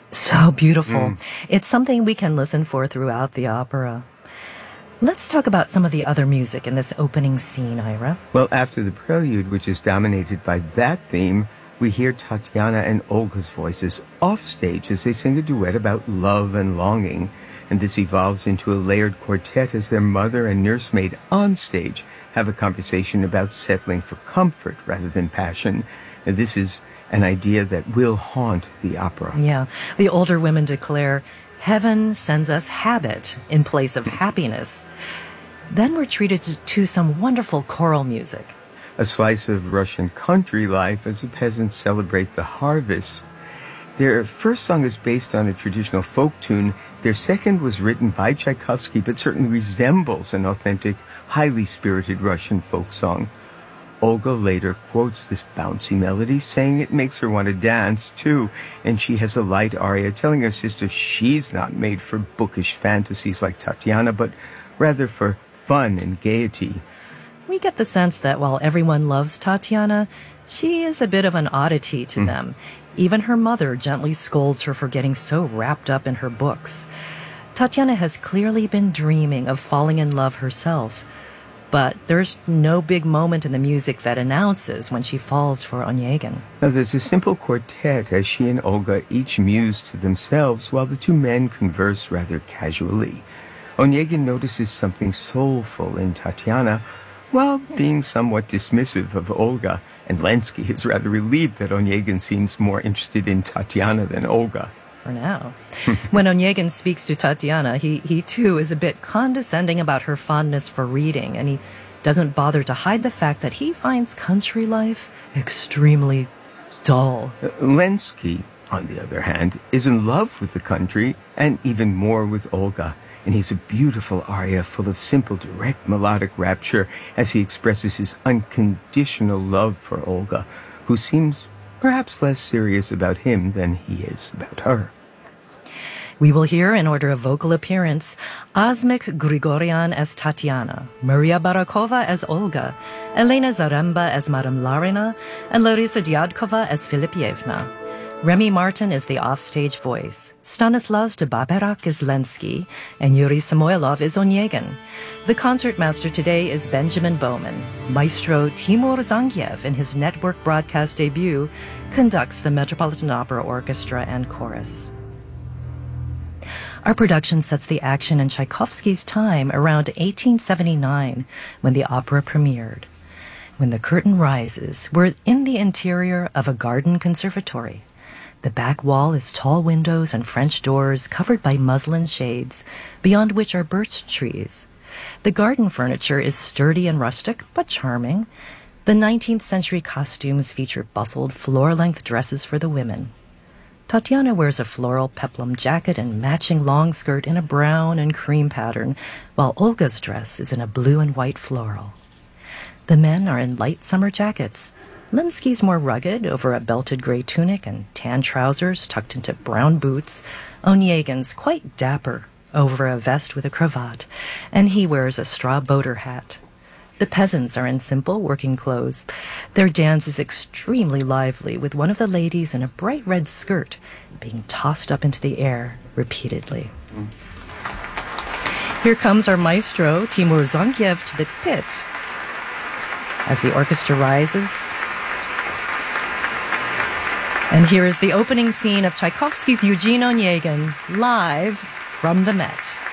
So beautiful. It's something we can listen for throughout the opera. Let's talk about some of the other music in this opening scene, Ira. Well, after the prelude, which is dominated by that theme, we hear Tatiana and Olga's voices off stage as they sing a duet about love and longing. And this evolves into a layered quartet as their mother and nursemaid on stage have a conversation about settling for comfort rather than passion. And this is an idea that will haunt the opera. Yeah, the older women declare, "Heaven sends us habit in place of happiness." Then we're treated to some wonderful choral music. A slice of Russian country life as the peasants celebrate the harvest. Their first song is based on a traditional folk tune. Their second was written by Tchaikovsky, but certainly resembles an authentic, highly spirited Russian folk song. Olga later quotes this bouncy melody, saying it makes her want to dance, too. And she has a light aria telling her sister she's not made for bookish fantasies like Tatiana, but rather for fun and gaiety. We get the sense that while everyone loves Tatiana, she is a bit of an oddity to them. Even her mother gently scolds her for getting so wrapped up in her books. Tatiana has clearly been dreaming of falling in love herself, but there's no big moment in the music that announces when she falls for Onegin. Now, there's a simple quartet as she and Olga each muse to themselves while the two men converse rather casually. Onegin notices something soulful in Tatiana while being somewhat dismissive of Olga, and Lenski is rather relieved that Onegin seems more interested in Tatiana than Olga. For now. When Onegin speaks to Tatiana, he too is a bit condescending about her fondness for reading, and he doesn't bother to hide the fact that he finds country life extremely dull. Lenski, on the other hand, is in love with the country and even more with Olga. And he's a beautiful aria full of simple, direct melodic rapture as he expresses his unconditional love for Olga, who seems perhaps less serious about him than he is about her. We will hear, in order of vocal appearance, Asmik Grigoryan as Tatiana, Maria Barakova as Olga, Elena Zaremba as Madame Larina, and Larisa Dyadkova as Filipievna. Remy Martin is the offstage voice, Stanislaus de Baberak is Lenski, and Yuri Samoilov is Onegin. The concertmaster today is Benjamin Bowman. Maestro Timur Zangiev, in his network broadcast debut, conducts the Metropolitan Opera Orchestra and Chorus. Our production sets the action in Tchaikovsky's time around 1879, when the opera premiered. When the curtain rises, we're in the interior of a garden conservatory. The back wall is tall windows and French doors covered by muslin shades, beyond which are birch trees. The garden furniture is sturdy and rustic, but charming. The 19th century costumes feature bustled floor-length dresses for the women. Tatiana wears a floral peplum jacket and matching long skirt in a brown and cream pattern, while Olga's dress is in a blue and white floral. The men are in light summer jackets. Lenski's more rugged, over a belted gray tunic and tan trousers tucked into brown boots. Onegin's quite dapper, over a vest with a cravat, and he wears a straw boater hat. The peasants are in simple working clothes. Their dance is extremely lively, with one of the ladies in a bright red skirt being tossed up into the air repeatedly. Here comes our maestro, Timur Zangiev, to the pit. As the orchestra rises, and here is the opening scene of Tchaikovsky's Eugene Onegin, live from the Met.